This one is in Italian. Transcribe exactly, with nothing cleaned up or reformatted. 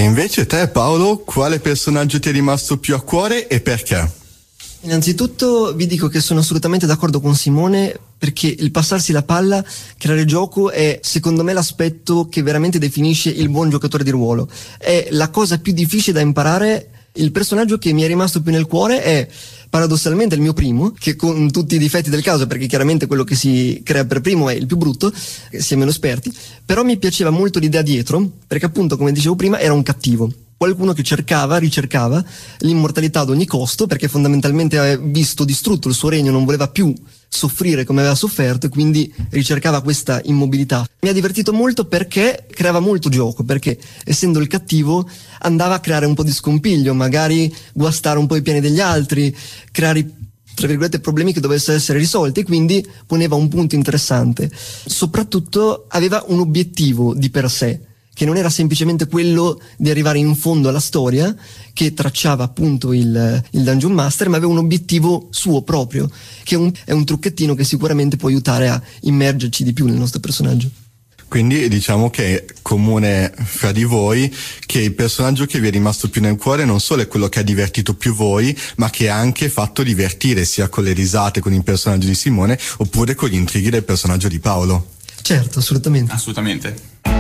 invece te, Paolo, quale personaggio ti è rimasto più a cuore e perché? Innanzitutto vi dico che sono assolutamente d'accordo con Simone, perché il passarsi la palla, creare gioco, è secondo me l'aspetto che veramente definisce il buon giocatore di ruolo. È la cosa più difficile da imparare. Il personaggio che mi è rimasto più nel cuore è paradossalmente il mio primo, che con tutti i difetti del caso, perché chiaramente quello che si crea per primo è il più brutto, che si è meno esperti, però mi piaceva molto l'idea dietro, perché appunto, come dicevo prima, era un cattivo. Qualcuno che cercava, ricercava l'immortalità ad ogni costo, perché fondamentalmente aveva visto distrutto il suo regno, non voleva più soffrire come aveva sofferto e quindi ricercava questa immobilità. Mi ha divertito molto perché creava molto gioco, perché essendo il cattivo andava a creare un po' di scompiglio, magari guastare un po' i piani degli altri, creare tra virgolette problemi che dovessero essere risolti, e quindi poneva un punto interessante. Soprattutto aveva un obiettivo di per sé, che non era semplicemente quello di arrivare in fondo alla storia che tracciava appunto il, il Dungeon Master, ma aveva un obiettivo suo proprio, che è un, è un trucchettino che sicuramente può aiutare a immergerci di più nel nostro personaggio. Quindi diciamo che è comune fra di voi che il personaggio che vi è rimasto più nel cuore non solo è quello che ha divertito più voi, ma che ha anche fatto divertire, sia con le risate con il personaggio di Simone oppure con gli intrighi del personaggio di Paolo. Certo, assolutamente. Assolutamente.